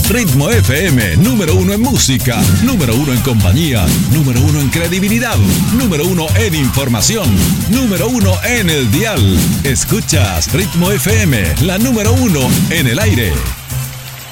Ritmo FM, número 1 en música, número 1 en compañía, número 1 en credibilidad, número 1 en información, número 1 en el dial. Escuchas Ritmo FM, la número 1 en el aire.